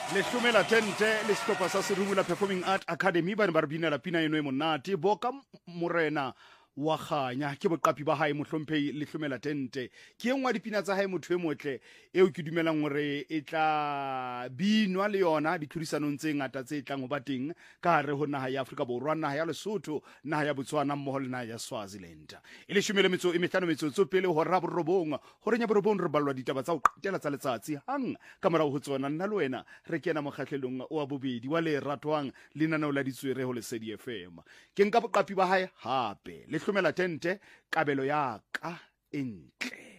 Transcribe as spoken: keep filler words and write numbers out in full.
le hlomela tente le sehlopha sa Serumula Performing Art Academy ba ne ba re binela pina eno e monate Boka Morena wa Kganya ke boqapi ba hae mohlomphehi le hlomela tente ke engwa dipina tsa hae motho e motle eo ke dumelang hore e tla binwa le yona ditlhodisanong tse ngata tse tlang ho ba teng ka hare ho naha ya Afrika Borwa, naha ya Lesotho, naha ya Botswana mmoho le naha ya Swaziland. E le shumele metso e mehlano metsotso pele ho ra borobong hore nya borobong re ballwa ditaba tsa ho qetela tsa letsatsi hang ka morao ho tsona nna le wena re kena mokgahlelong wa bobedi wa le ratwang le nanao la ditswere ho Lesedi F M. Ke nka boqapi ba hae hape le hlomela tente kabelo ya ka entle.